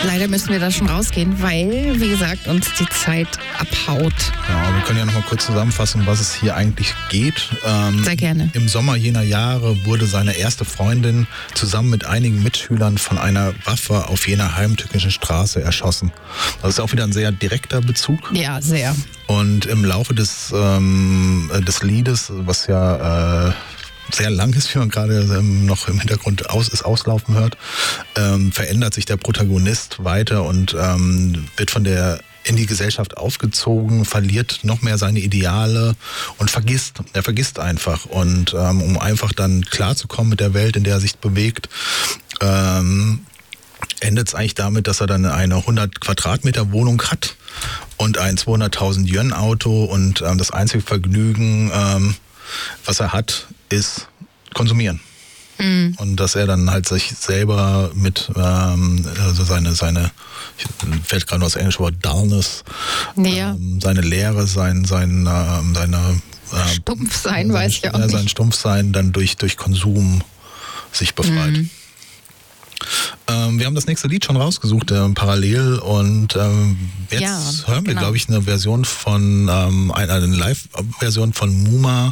leider müssen wir da schon rausgehen, weil, wie gesagt, uns die Zeit abhaut. Ja, wir können ja noch mal kurz zusammenfassen, um was es hier eigentlich geht. Sehr gerne. Im Sommer jener Jahre wurde seine erste Freundin zusammen mit einigen Mitschülern von einer Waffe auf jener heimtückischen Straße erschossen. Das ist auch wieder ein sehr direkter Bezug. Ja, sehr. Und im Laufe des Liedes, was ja sehr lang ist, wie man gerade noch im Hintergrund auslaufen hört, verändert sich der Protagonist weiter und wird in die Gesellschaft aufgezogen, verliert noch mehr seine Ideale und er vergisst einfach. Und um einfach dann klarzukommen mit der Welt, in der er sich bewegt, endet es eigentlich damit, dass er dann eine 100 Quadratmeter Wohnung hat und ein 200.000 Yuan Auto und das einzige Vergnügen, was er hat, ist konsumieren. Mhm. Und dass er dann halt sich selber mit also seine fällt gerade nur das englische Wort Dullness, seine Leere, seine Stumpfsein, weiß ich auch nicht. Sein Stumpfsein dann durch Konsum sich befreit. Mhm. Wir haben das nächste Lied schon rausgesucht, parallel, und jetzt hören wir, glaube ich, eine Version von, eine Live-Version von Muma,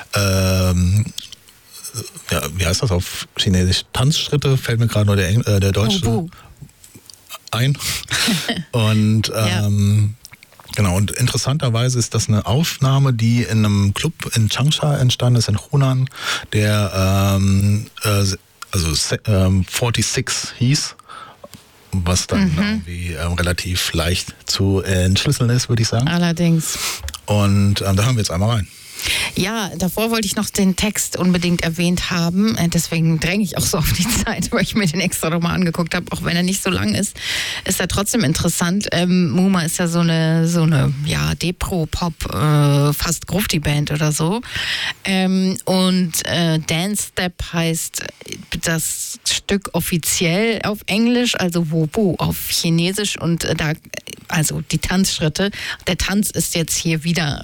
wie heißt das auf Chinesisch? Tanzschritte, fällt mir gerade nur der deutsche ein. Und genau, und interessanterweise ist das eine Aufnahme, die in einem Club in Changsha entstanden ist, in Hunan, der 46 hieß, was dann irgendwie relativ leicht zu entschlüsseln ist, würde ich sagen. Allerdings. Und da hören wir jetzt einmal rein. Ja, davor wollte ich noch den Text unbedingt erwähnt haben. Deswegen dränge ich auch so auf die Zeit, weil ich mir den extra nochmal angeguckt habe. Auch wenn er nicht so lang ist, ist er trotzdem interessant. Muma ist ja so eine Depro-Pop, fast Grufti-Band oder so. Und Dance Step heißt das Stück offiziell auf Englisch, also Wobu auf Chinesisch, und also die Tanzschritte. Der Tanz ist jetzt hier wieder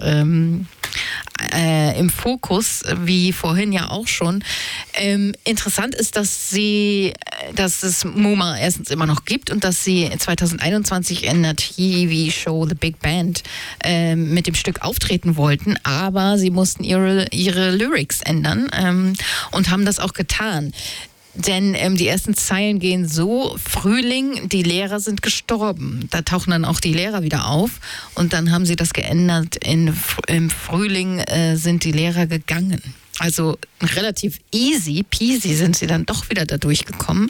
im Fokus, wie vorhin ja auch schon. Interessant ist, dass es Muma erstens immer noch gibt und dass sie 2021 in der TV-Show The Big Band mit dem Stück auftreten wollten, aber sie mussten ihre Lyrics ändern und haben das auch getan. Denn die ersten Zeilen gehen so: Frühling, die Lehrer sind gestorben. Da tauchen dann auch die Lehrer wieder auf. Und dann haben sie das geändert im Frühling sind die Lehrer gegangen. Also relativ easy peasy sind sie dann doch wieder da durchgekommen.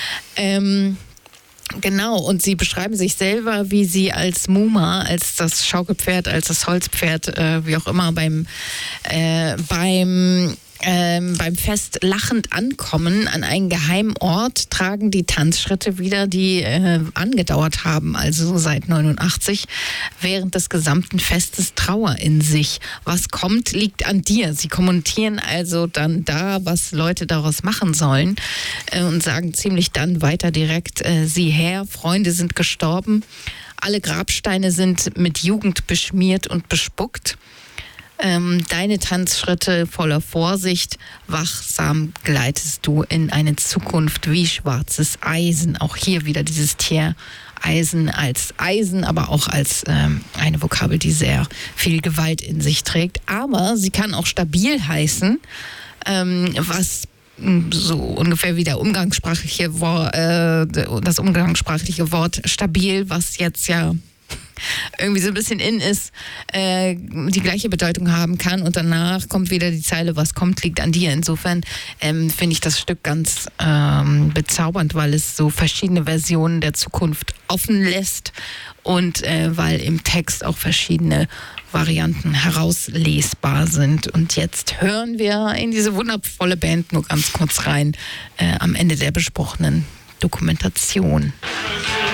Genau, und sie beschreiben sich selber, wie sie als Muma, als das Schaukelpferd, als das Holzpferd, wie auch immer, beim Fest lachend ankommen an einen geheimen Ort, tragen die Tanzschritte wieder, die angedauert haben, also seit 89, während des gesamten Festes Trauer in sich. Was kommt, liegt an dir. Sie kommentieren also dann da, was Leute daraus machen sollen, und sagen ziemlich dann weiter direkt: Sieh her, Freunde sind gestorben, alle Grabsteine sind mit Jugend beschmiert und bespuckt. Deine Tanzschritte voller Vorsicht, wachsam gleitest du in eine Zukunft wie schwarzes Eisen. Auch hier wieder dieses Tier Eisen als Eisen, aber auch als eine Vokabel, die sehr viel Gewalt in sich trägt. Aber sie kann auch stabil heißen, was so ungefähr wie das umgangssprachliche Wort stabil, was jetzt ja irgendwie so ein bisschen in ist, die gleiche Bedeutung haben kann, und danach kommt wieder die Zeile: Was kommt, liegt an dir. Insofern finde ich das Stück ganz bezaubernd, weil es so verschiedene Versionen der Zukunft offen lässt und weil im Text auch verschiedene Varianten herauslesbar sind. Und jetzt hören wir in diese wundervolle Band nur ganz kurz rein, am Ende der besprochenen Dokumentation.